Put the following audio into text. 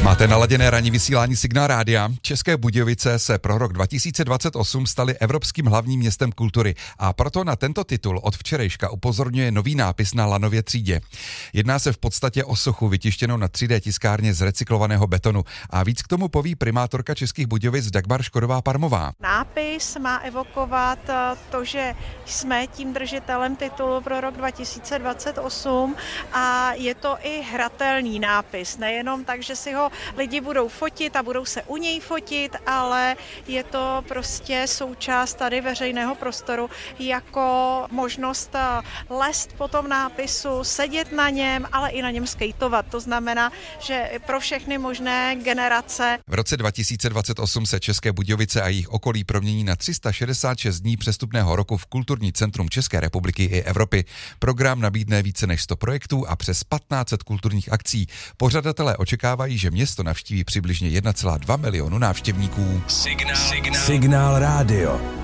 Máte naladěné ranní vysílání Signál rádia. České Budějovice se pro rok 2028 staly evropským hlavním městem kultury a proto na tento titul od včerejška upozorňuje nový nápis na lanově třídě. Jedná se v podstatě o sochu vytištěnou na 3D tiskárně z recyklovaného betonu a víc k tomu poví primátorka Českých Budějovic Dagmar Škodová-Parmová. Nápis má evokovat to, že jsme tím držitelem titulu pro rok 2028 a je to i hratelný nápis, nejenom tak, že si ho lidi budou fotit a budou se u něj fotit, ale je to prostě součást tady veřejného prostoru jako možnost lézt po tom nápisu, sedět na něm, ale i na něm skejtovat. To znamená, že pro všechny možné generace. V roce 2028 se České Budějovice a jejich okolí promění na 366 dní přestupného roku v kulturní centrum České republiky i Evropy. Program nabídne více než 100 projektů a přes 1500 kulturních akcí. Pořadatelé očekávají, že město navštíví přibližně 1,2 milionu návštěvníků. Signál rádio.